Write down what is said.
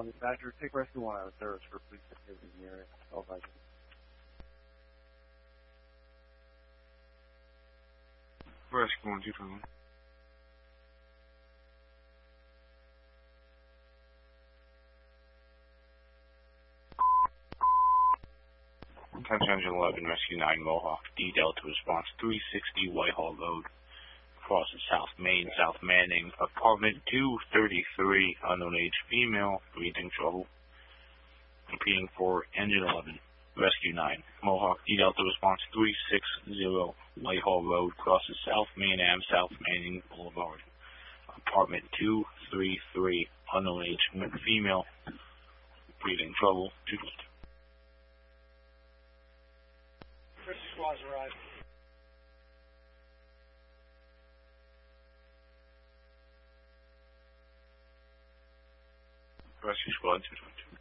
1 dispatcher. Take rescue 1 out of service for police activity in the area. All right. Rescue 1, 221. Attention 11, Rescue 9 Mohawk, D Delta response 360 Whitehall Road, crosses South Main, South Manning, apartment 233, unknown age female, breathing trouble, competing for engine 11, Rescue 9 Mohawk, D Delta response 360 Whitehall Road, crosses South Main Ave, South Manning Boulevard, apartment 233, unknown age female, breathing trouble, 2 Squad's arrived. Rescue Squad 222.